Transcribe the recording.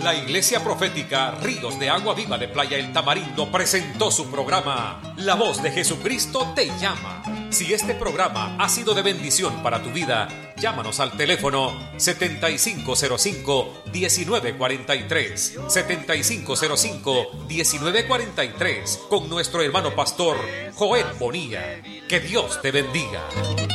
La Iglesia Profética Ríos de Agua Viva de Playa El Tamarindo presentó su programa La Voz de Jesucristo te llama. Si este programa ha sido de bendición para tu vida, llámanos al teléfono 7505-1943, 7505-1943, con nuestro hermano pastor Joel Bonilla. Que Dios te bendiga.